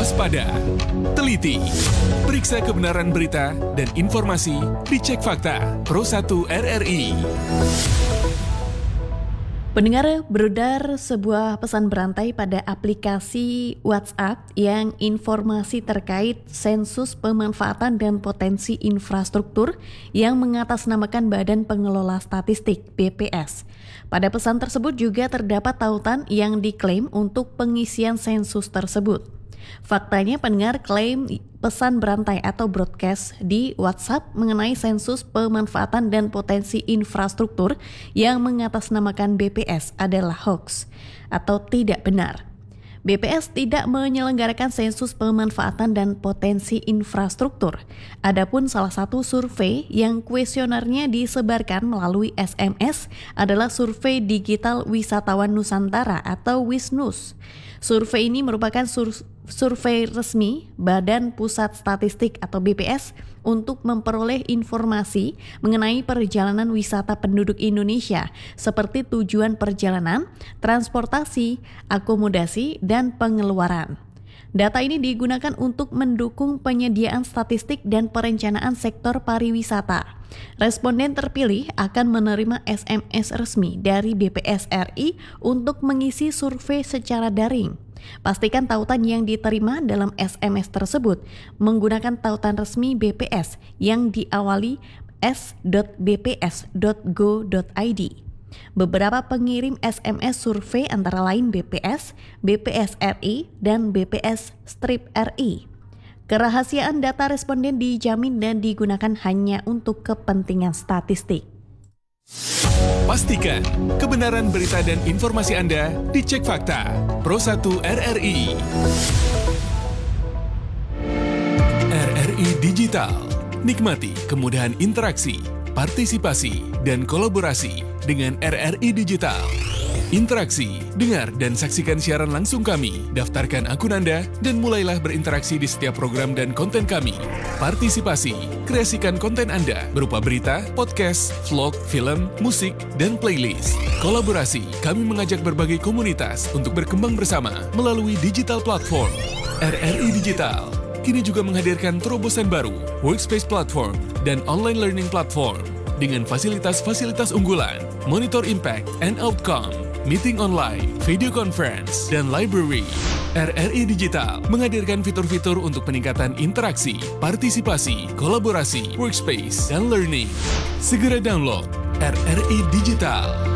waspada, teliti, periksa kebenaran berita dan informasi, dicek fakta. Pro 1 RRI. Pendengar, beredar sebuah pesan berantai pada aplikasi WhatsApp yang informasi terkait sensus pemanfaatan dan potensi infrastruktur yang mengatasnamakan Badan Pengelola Statistik (BPS). Pada pesan tersebut juga terdapat tautan yang diklaim untuk pengisian sensus tersebut. Faktanya, pendengar, klaim pesan berantai atau broadcast di WhatsApp mengenai sensus pemanfaatan dan potensi infrastruktur yang mengatasnamakan BPS adalah hoax atau tidak benar. BPS tidak menyelenggarakan sensus pemanfaatan dan potensi infrastruktur. Adapun salah satu survei yang kuesionernya disebarkan melalui SMS adalah Survei Digital Wisatawan Nusantara atau WISNUS. Survei ini merupakan survei resmi Badan Pusat Statistik atau BPS untuk memperoleh informasi mengenai perjalanan wisata penduduk Indonesia seperti tujuan perjalanan, transportasi, akomodasi, dan pengeluaran. Data ini digunakan untuk mendukung penyediaan statistik dan perencanaan sektor pariwisata. Responden terpilih akan menerima SMS resmi dari BPS RI untuk mengisi survei secara daring. Pastikan tautan yang diterima dalam SMS tersebut menggunakan tautan resmi BPS yang diawali s.bps.go.id. Beberapa pengirim SMS survei antara lain BPS, BPS RI, dan BPS Strip RI. Kerahasiaan data responden dijamin dan digunakan hanya untuk kepentingan statistik. Pastikan kebenaran berita dan informasi Anda dicek fakta. Pro 1 RRI. RRI Digital. Nikmati kemudahan interaksi, partisipasi, dan kolaborasi dengan RRI Digital. Interaksi, dengar dan saksikan siaran langsung kami, daftarkan akun Anda, dan mulailah berinteraksi di setiap program dan konten kami. Partisipasi, kreasikan konten Anda berupa berita, podcast, vlog, film, musik, dan playlist. Kolaborasi, kami mengajak berbagai komunitas untuk berkembang bersama melalui digital platform. RRI Digital kini juga menghadirkan terobosan baru, workspace platform, dan online learning platform dengan fasilitas-fasilitas unggulan, monitor impact and outcome, meeting online, video conference, dan library. RRI Digital menghadirkan fitur-fitur untuk peningkatan interaksi, partisipasi, kolaborasi, workspace, dan learning. Segera download RRI Digital.